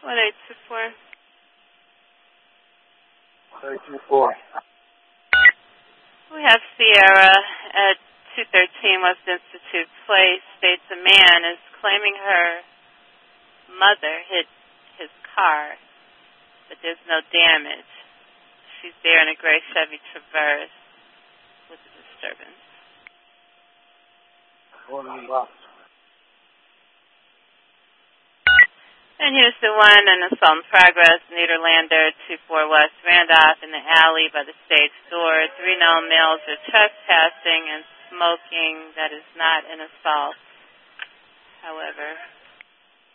1824. 1824. We have Sierra at 213 West Institute Place. States a man is claiming her mother hit his car, but there's no damage. She's there in a gray Chevy Traverse with a disturbance. And here's the one in assault in progress, Nederlander, 24 West Randolph, in the alley by the stage door. 3 known males are trespassing and smoking. That is not an assault, however.